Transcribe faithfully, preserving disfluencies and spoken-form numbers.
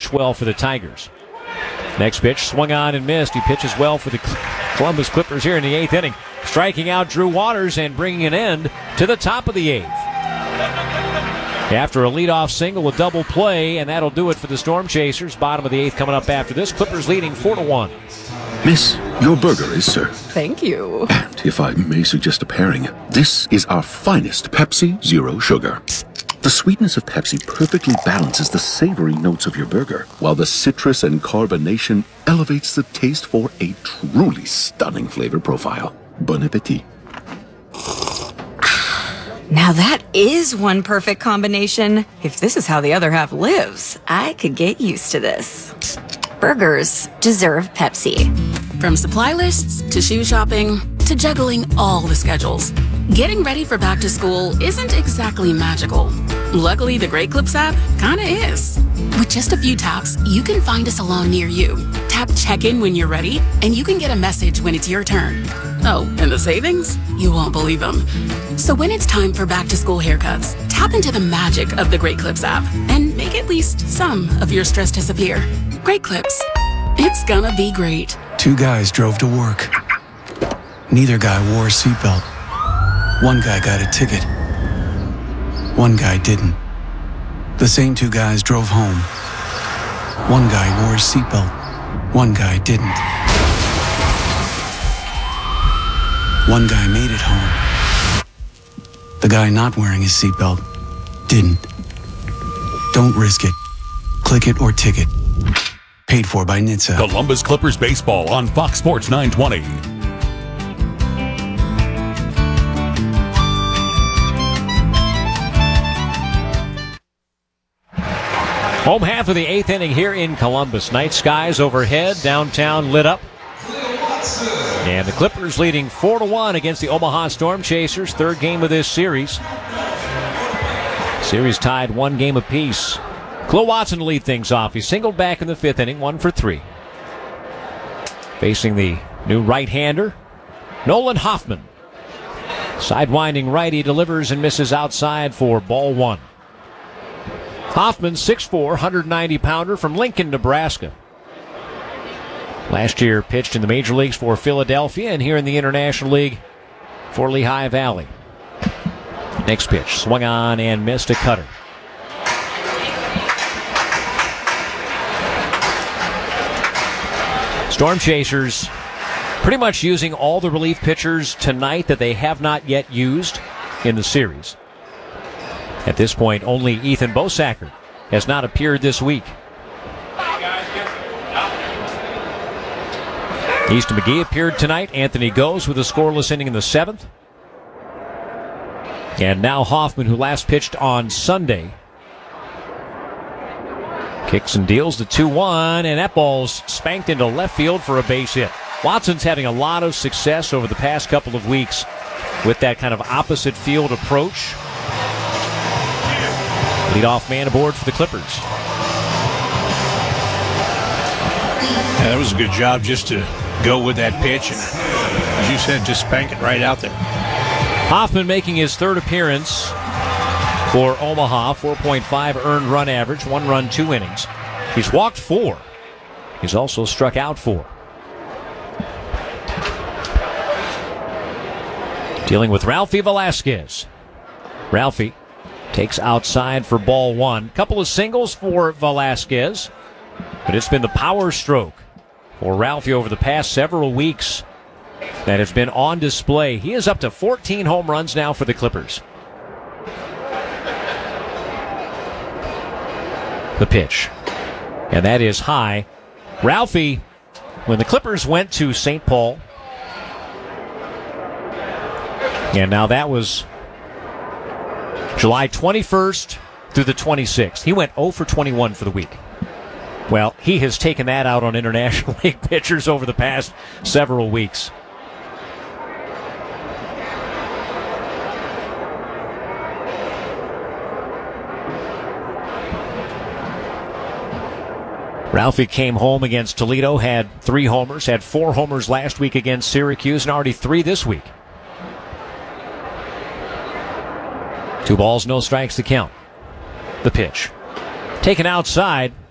pitched well for the Tigers. Next pitch, swung on and missed. He pitches well for the Columbus Clippers here in the eighth inning, striking out Drew Waters and bringing an end to the top of the eighth. After a leadoff single, a double play, and that'll do it for the Storm Chasers. Bottom of the eighth coming up after this. Clippers leading four to one. Miss, your burger is served. Thank you. And if I may suggest a pairing, this is our finest Pepsi Zero Sugar. The sweetness of Pepsi perfectly balances the savory notes of your burger, while the citrus and carbonation elevates the taste for a truly stunning flavor profile. Bon appetit. Now that is one perfect combination. If this is how the other half lives, I could get used to this. Burgers deserve Pepsi. From supply lists to shoe shopping to juggling all the schedules, getting ready for back to school isn't exactly magical. Luckily, the Great Clips app kinda is. With just a few taps, you can find a salon near you. Tap check-in when you're ready, and you can get a message when it's your turn. Oh, and the savings? You won't believe them. So when it's time for back-to-school haircuts, tap into the magic of the Great Clips app and make at least some of your stress disappear. Great Clips. It's gonna be great. Two guys drove to work. Neither guy wore a seatbelt. One guy got a ticket. One guy didn't. The same two guys drove home. One guy wore a seatbelt. One guy didn't. One guy made it home. The guy not wearing his seatbelt didn't. Don't risk it. Click it or ticket. Paid for by N H T S A. Columbus Clippers baseball on Fox Sports nine twenty. Home half of the eighth inning here in Columbus. Night skies overhead, downtown lit up. And the Clippers leading four to one against the Omaha Storm Chasers. Third game of this series. Series tied one game apiece. Chloe Watson to lead things off. He singled back in the fifth inning, one for three. Facing the new right-hander, Nolan Hoffman. Sidewinding righty delivers and misses outside for ball one. Hoffman, six foot four, one hundred ninety pounder from Lincoln, Nebraska. Last year pitched in the major leagues for Philadelphia and here in the International League for Lehigh Valley. Next pitch, swung on and missed, a cutter. Storm Chasers pretty much using all the relief pitchers tonight that they have not yet used in the series. At this point, only Ethan Bosacker has not appeared this week. Easton McGee appeared tonight. Anthony goes with a scoreless inning in the seventh. And now Hoffman, who last pitched on Sunday, kicks and deals the two one, and that ball's spanked into left field for a base hit. Watson's having a lot of success over the past couple of weeks with that kind of opposite field approach. Leadoff man aboard for the Clippers. Yeah, that was a good job just to go with that pitch. And as you said, just spank it right out there. Hoffman making his third appearance for Omaha. four point five earned run average, one run, two innings. He's walked four. He's also struck out four. Dealing with Ralphie Velasquez. Ralphie takes outside for ball one. Couple of singles for Velasquez, but it's been the power stroke for Ralphie over the past several weeks that has been on display. He is up to fourteen home runs now for the Clippers. The pitch, and that is high. Ralphie, when the Clippers went to Saint Paul, and now that was July twenty-first through the twenty-sixth. He went oh for twenty-one for the week. Well, he has taken that out on International League pitchers over the past several weeks. Ralphie came home against Toledo, had three homers, had four homers last week against Syracuse, and already three this week. Two balls, no strikes to count. The pitch. Taken outside.